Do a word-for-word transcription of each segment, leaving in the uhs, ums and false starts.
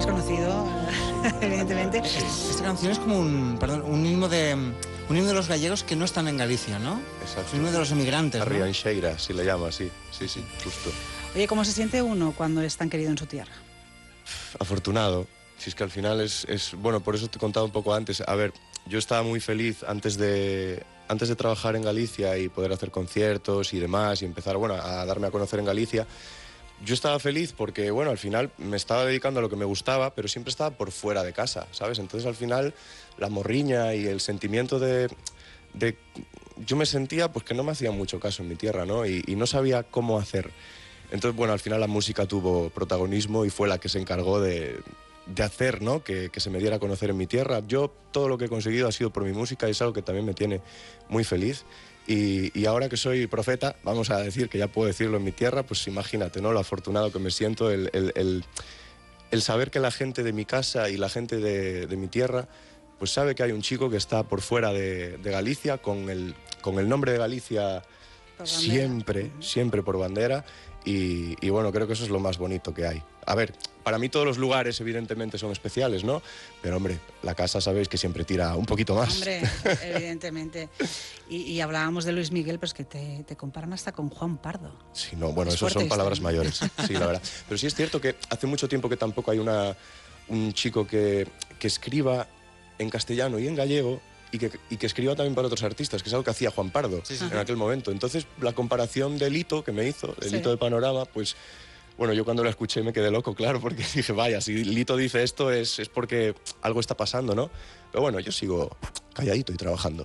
habéis conocido, evidentemente. Esta canción es como un, perdón, un himno de, un himno de los gallegos que no están en Galicia, ¿no? Exacto. Un himno de los emigrantes, La ¿no? Rianxeira, si le llama así. Sí, sí, justo. Oye, ¿cómo se siente uno cuando es tan querido en su tierra? Afortunado. Si es que al final es, es... Bueno, por eso te he contado un poco antes. A ver, yo estaba muy feliz antes de, antes de trabajar en Galicia y poder hacer conciertos y demás y empezar, bueno, a darme a conocer en Galicia. Yo estaba feliz porque, bueno, al final me estaba dedicando a lo que me gustaba, pero siempre estaba por fuera de casa, ¿sabes? Entonces, al final, la morriña y el sentimiento de... de yo me sentía, pues, que no me hacía mucho caso en mi tierra, ¿no? Y, y no sabía cómo hacer. Entonces, bueno, al final la música tuvo protagonismo y fue la que se encargó de... de hacer, ¿no? Que, que se me diera a conocer en mi tierra. Yo todo lo que he conseguido ha sido por mi música y es algo que también me tiene muy feliz. Y, y ahora que soy profeta, vamos a decir que ya puedo decirlo en mi tierra, pues imagínate, ¿no? Lo afortunado que me siento, el, el, el, el saber que la gente de mi casa y la gente de, de mi tierra pues sabe que hay un chico que está por fuera de, de Galicia con el, con el nombre de Galicia siempre, siempre por bandera. Y, y bueno, creo que eso es lo más bonito que hay. A ver, para mí todos los lugares evidentemente son especiales, ¿no? Pero hombre, la casa sabéis que siempre tira un poquito más. Hombre, evidentemente. Y, y hablábamos de Luis Miguel, pues que te, te comparan hasta con Juan Pardo. Sí, no, bueno, Es eso son fuerte palabras esto, ¿no? mayores, sí, la verdad. Pero sí es cierto que hace mucho tiempo que tampoco hay una, un chico que, que escriba en castellano y en gallego y que, y que escriba también para otros artistas, que es algo que hacía Juan Pardo sí, sí. en aquel momento. Entonces, la comparación de Lito, que me hizo, el sí. Lito de Panorama, pues, bueno, yo cuando lo escuché me quedé loco, claro, porque dije, vaya, si Lito dice esto es, es porque algo está pasando, ¿no? Pero bueno, yo sigo calladito y trabajando.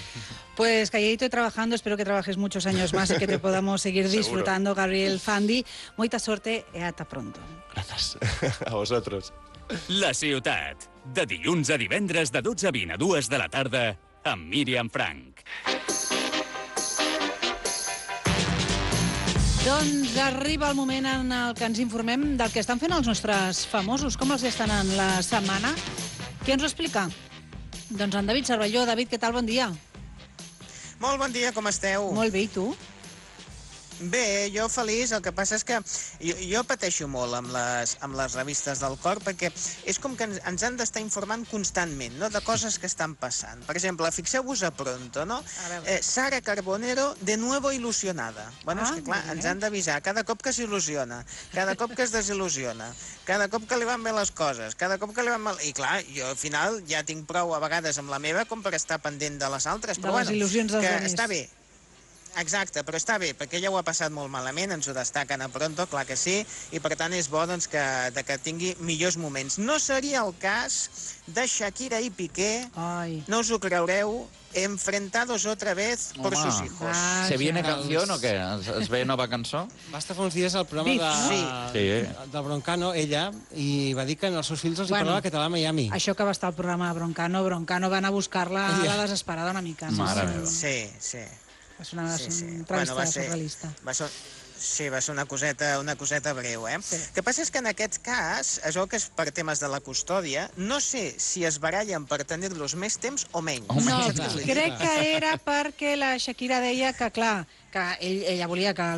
Pues calladito y trabajando, espero que trabajes muchos años más y que te podamos seguir disfrutando, Gabriel Fandi. Moita sorte e ata pronto. Gracias. A vosotros. La ciutat, de dilluns a divendres de dotze a vint a dues de la tarda, amb Míriam Frank. Doncs arriba el moment en el que ens informem del que estan fent els nostres famosos, com els estan en la setmana. Qui ens ho explica? Doncs en David Cervelló. David, què tal? Bon dia. Molt bon dia, com esteu? Molt bé, i tu? Bé, jo feliç, el que passa és que jo, jo pateixo molt amb les, amb les revistes del cor perquè és com que ens, ens han d'estar informant constantment, no?, de coses que estan passant. Per exemple, fixeu-vos a Pronto, no? Eh, Sara Carbonero de nuevo ilusionada. Bueno, ah, és que clar, ens han d'avisar cada cop que s'il·lusiona, cada cop que es desil·lusiona, cada cop que li van bé les coses, cada cop que li van mal... I clar, jo al final ja tinc prou a vegades amb la meva com per estar pendent de les altres, però de les bueno, il·lusions dels que altres. està bé. Exacte, però està bé, perquè ella ho ha passat molt malament, ens ho destaquen a Pronto, clar que sí, i per tant és bo doncs, que, de que tingui millors moments. No seria el cas de Shakira i Piqué, Ay. no us ho creureu, enfrentados otra vez por Home, sus hijos. Ah, ¿Se viene ja. canción o què? Es, es ve nova cançó? Va estar fa uns dies al programa de, Sí. Sí. de Broncano, ella, i va dir que els seus fills els Bueno, parlava català a Miami. Això que va estar al programa de Broncano, Broncano va anar a buscar-la a la desesperada una mica. Mare sí, meva. Sí, sí. És una Sí, sí. entrevista Bueno, va ser- surrealista. Va ser, sí, va ser una coseta, una coseta breu, eh? Sí. El que passa és que en aquest cas, es veu que és per temes de la custòdia, no sé si es barallen per tenir-los més temps o menys. Oh, No, Saps què us vull dir? crec que era perquè la Shakira deia que, clar, que ell, ella volia que